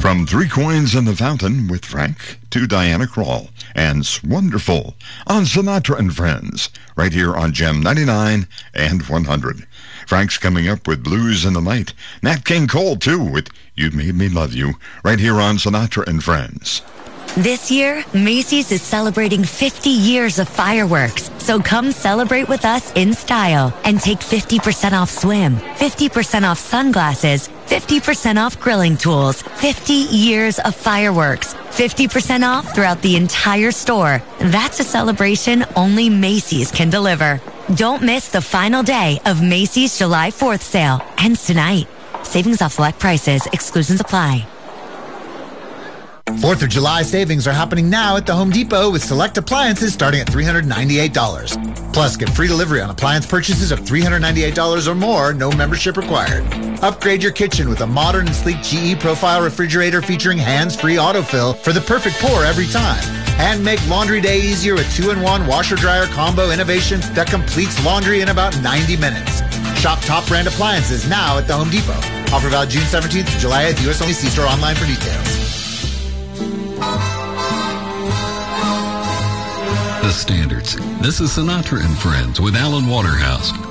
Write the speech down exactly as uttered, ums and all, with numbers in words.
From Three Coins in the Fountain with Frank to Diana Krall and Wonderful on Sinatra and Friends, right here on Gem ninety-nine and one hundred. Frank's coming up with Blues in the Night. Nat King Cole, too, with You Made Me Love You, right here on Sinatra and Friends. This year, Macy's is celebrating fifty years of fireworks. So come celebrate with us in style and take fifty percent off swim, fifty percent off sunglasses, fifty percent off grilling tools, fifty years of fireworks, fifty percent off throughout the entire store. That's a celebration only Macy's can deliver. Don't miss the final day of Macy's July fourth sale. Ends tonight. Savings off select prices. Exclusions apply. fourth of July savings are happening now at the Home Depot with select appliances starting at three hundred ninety-eight dollars. Plus, get free delivery on appliance purchases of three hundred ninety-eight dollars or more, no membership required. Upgrade your kitchen with a modern and sleek G E Profile refrigerator featuring hands-free autofill for the perfect pour every time. And make laundry day easier with two in one washer-dryer combo innovation that completes laundry in about ninety minutes. Shop top brand appliances now at the Home Depot. Offer valid June seventeenth to July eighth. U S only. See store online for details. The Standards. This is Sinatra and Friends with Alan Waterhouse.